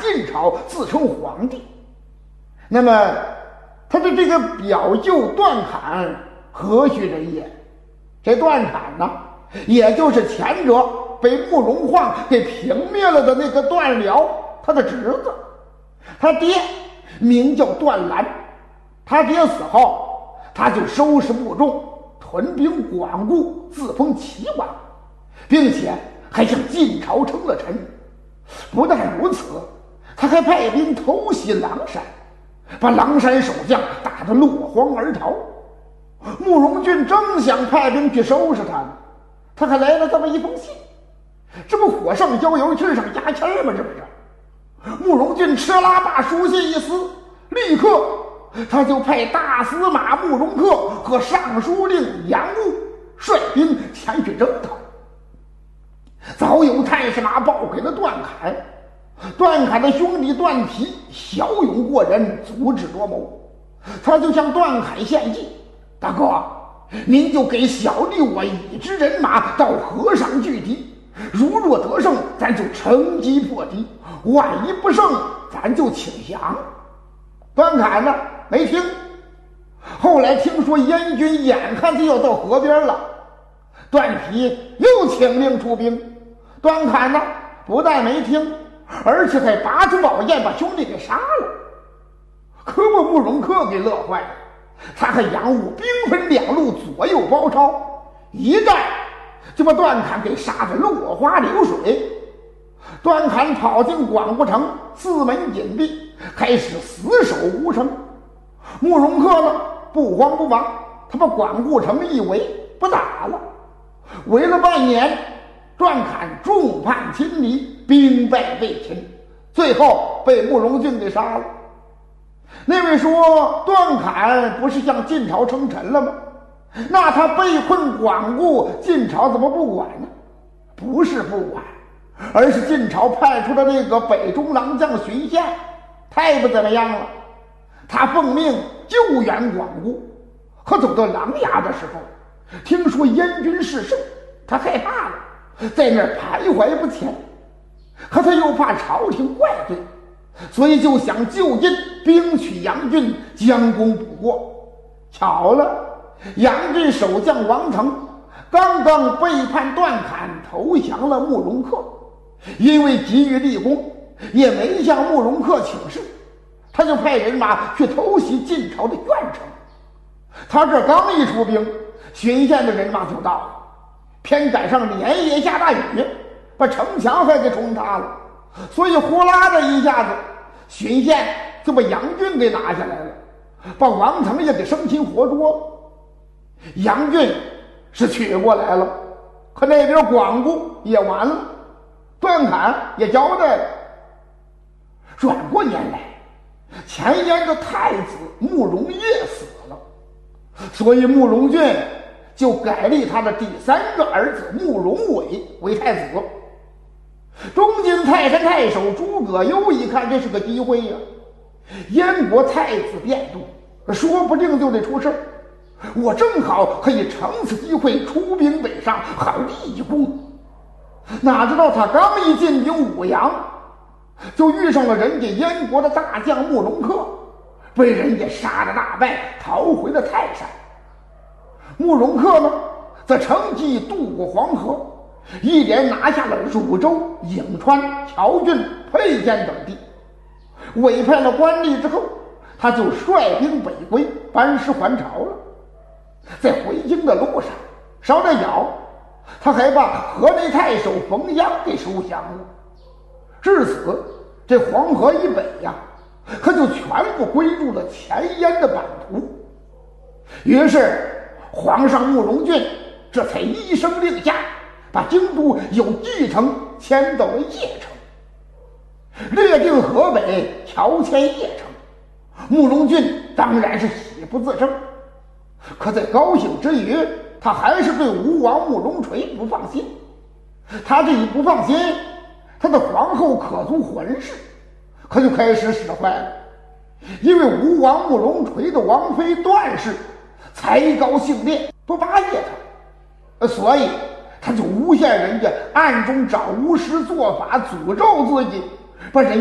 晋朝，自称皇帝。那么他的这个表舅段侃何许人也？这段侃呢，也就是前者被慕容晃给平灭了的那个段辽，他的侄子。他爹名叫段兰，他爹死后，他就收拾部众，屯兵广固，自封齐王，并且还向晋朝称了臣。不但如此，他还派兵偷袭狼山，把狼山守将打得落荒而逃。慕容俊正想派兵去收拾他呢，他还来了这么一封信，这不火上浇油，气上加气吗？这不是？慕容俊吃拉把书信一撕，立刻他就派大司马慕容恪和尚书令杨务率兵前去征讨。早有太师马报给了段侃，段侃的兄弟段丕骁勇过人，足智多谋，他就向段侃献计：大哥，您就给小弟我一支人马到河上拒敌，如若得胜，咱就乘机破敌；万一不胜，咱就请降。段侃呢没听。后来听说燕军眼看就要到河边了，段丕又请令出兵。段侃呢不但没听，而且还拔出宝剑把兄弟给杀了。可把慕容恪给乐坏了，他和杨务兵分两路，左右包抄，一战就把段侃给杀得落花流水。段侃跑进广固城，四门紧闭，开始死守吴城。慕容恪呢不慌不忙，他把广固城一围，不打了。围了半年，段侃众叛亲离，兵败被擒，最后被慕容俊给杀了。那位说段侃不是向晋朝称臣了吗？那他被困广固，晋朝怎么不管呢？不是不管，而是晋朝派出的那个北中郎将荀宪太不怎么样了。他奉命救援广固，可走到琅琊的时候，听说燕军势胜，他害怕了，在那儿徘徊不前。可他又怕朝廷怪罪，所以就想就近兵取杨郡，将功补过。巧了，杨郡守将王腾刚刚背叛段侃，投降了慕容恪，因为急于立功，也没向慕容恪请示，他就派人马去偷袭晋朝的苑城。他这刚一出兵，荀宪的人马就到了，偏赶上连夜下大雨，把城墙还给冲塌了，所以呼啦的一下子，荀宪就把杨郡给拿下来了，把王腾也给生擒活捉。杨郡是取过来了，可那边广固也完了，段侃也交代了。转过年来，前燕的太子慕容业死了，所以慕容俊就改立他的第三个儿子慕容伟为太子。中京泰山太守诸葛攸一看这是个机会呀，燕国太子变动，说不定就得出事，我正好可以乘此机会出兵北上，好立功。哪知道他刚一进兵武阳，就遇上了人家燕国的大将慕容恪，被人家杀得大败，逃回了泰山。慕容恪呢则乘机渡过黄河，一连拿下了汝州、颍川、谯郡、沛县等地。委派了官吏之后，他就率兵北归，班师还朝了。在回京的路上，捎带脚他还把河内太守冯鞅给收降了。至此，这黄河以北呀，他就全部归入了前燕的版图。于是皇上慕容俊这才一声令下，把京都由蓟城迁到了邺城，略定河北，调迁邺城。慕容俊当然是喜不自胜，可在高兴之余，他还是对吴王慕容垂不放心。他这一不放心，他的皇后可足浑氏可就开始使坏了。因为吴王慕容垂的王妃段氏才高性烈，不巴结他，所以他就诬陷人家暗中找巫师做法诅咒自己，把人